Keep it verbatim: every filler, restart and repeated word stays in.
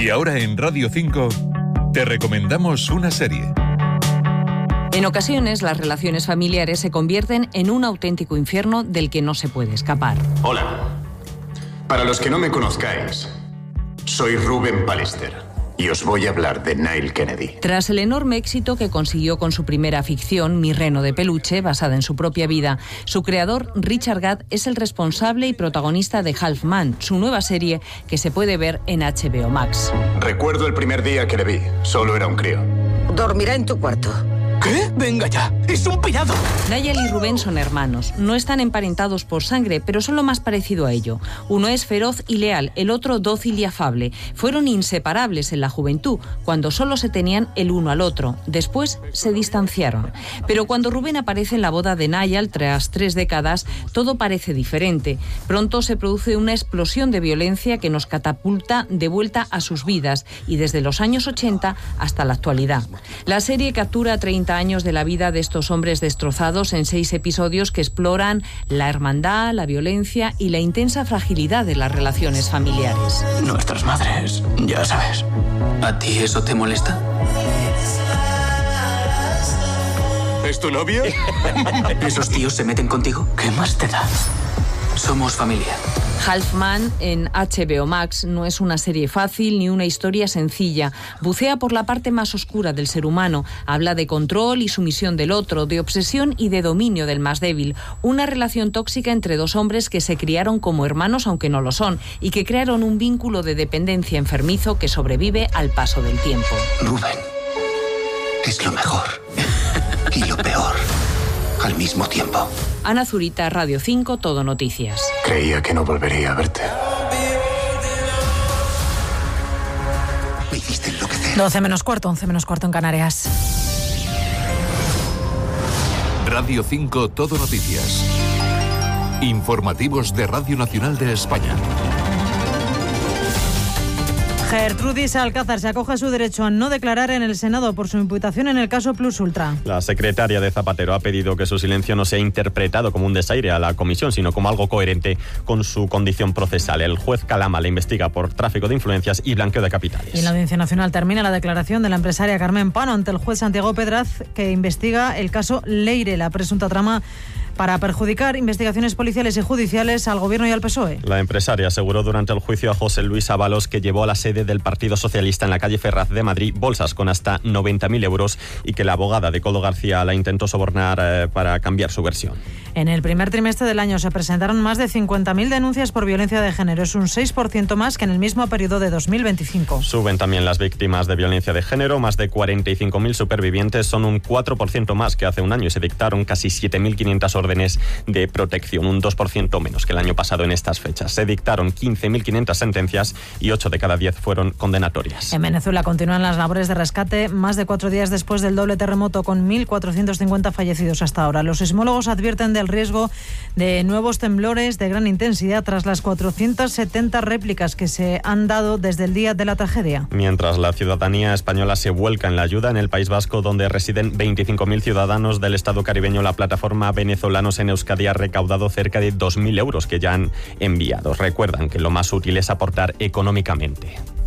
Y ahora en Radio cinco te recomendamos una serie. En ocasiones las relaciones familiares se convierten en un auténtico infierno del que no se puede escapar. Hola. Para los que no me conozcáis, soy Ruben Pallister. Y os voy a hablar de Nile Kennedy. Tras el enorme éxito que consiguió con su primera ficción, Mi reno de peluche, basada en su propia vida, su creador, Richard Gadd, es el responsable y protagonista de Half Man, su nueva serie que se puede ver en H B O Max. Recuerdo el primer día que le vi. Solo era un crío. Dormirá en tu cuarto. ¿Qué? Venga ya, es un pirado. Nigel y Rubén son hermanos. No están emparentados por sangre, pero son lo más parecido a ello. Uno es feroz y leal, el otro dócil y afable. Fueron inseparables en la juventud, cuando solo se tenían el uno al otro. Después se distanciaron. Pero cuando Rubén aparece en la boda de Nigel, tras tres décadas, todo parece diferente. Pronto se produce una explosión de violencia que nos catapulta de vuelta a sus vidas, y desde los años ochenta hasta la actualidad. La serie captura treinta años de la vida de estos hombres destrozados en seis episodios que exploran la hermandad, la violencia y la intensa fragilidad de las relaciones familiares. Nuestras madres, ya sabes. ¿A ti eso te molesta? ¿Es tu novio? ¿Esos tíos se meten contigo? ¿Qué más te da? Somos familia. Half Man en H B O Max no es una serie fácil ni una historia sencilla. Bucea por la parte más oscura del ser humano. Habla de control y sumisión del otro, de obsesión y de dominio del más débil. Una relación tóxica entre dos hombres que se criaron como hermanos aunque no lo son y que crearon un vínculo de dependencia enfermizo que sobrevive al paso del tiempo. Rubén es lo mejor y lo peor al mismo tiempo. Ana Zurita, Radio cinco, Todo Noticias. Creía que no volvería a verte. Me hiciste enloquecer. doce menos cuarto, once menos cuarto en Canarias. Radio cinco, Todo Noticias. Informativos de Radio Nacional de España. Gertrudis Alcázar se acoge a su derecho a no declarar en el Senado por su imputación en el caso Plus Ultra. La secretaria de Zapatero ha pedido que su silencio no sea interpretado como un desaire a la comisión, sino como algo coherente con su condición procesal. El juez Calama le investiga por tráfico de influencias y blanqueo de capitales. Y en la Audiencia Nacional termina la declaración de la empresaria Carmen Pano ante el juez Santiago Pedraz, que investiga el caso Leire, la presunta trama para perjudicar investigaciones policiales y judiciales al Gobierno y al P S O E. La empresaria aseguró durante el juicio a José Luis Ábalos que llevó a la sede del Partido Socialista en la calle Ferraz de Madrid bolsas con hasta noventa mil euros y que la abogada de Coldo García la intentó sobornar eh, para cambiar su versión. En el primer trimestre del año se presentaron más de cincuenta mil denuncias por violencia de género. Es un seis por ciento más que en el mismo periodo de dos mil veinticinco. Suben también las víctimas de violencia de género. Más de cuarenta y cinco mil supervivientes, son un cuatro por ciento más que hace un año, y se dictaron casi siete mil quinientas órdenes de protección, un dos por ciento menos que el año pasado en estas fechas. Se dictaron quince mil quinientas sentencias y ocho de cada diez fueron condenatorias. En Venezuela continúan las labores de rescate más de cuatro días después del doble terremoto, con mil cuatrocientos cincuenta fallecidos hasta ahora. Los sismólogos advierten del riesgo de nuevos temblores de gran intensidad tras las cuatrocientas setenta réplicas que se han dado desde el día de la tragedia. Mientras la ciudadanía española se vuelca en la ayuda, en el País Vasco, donde residen veinticinco mil ciudadanos del Estado caribeño, la plataforma Venezolanos en Euskadi ha recaudado cerca de dos mil euros que ya han enviado. Recuerdan que lo más útil es aportar económicamente.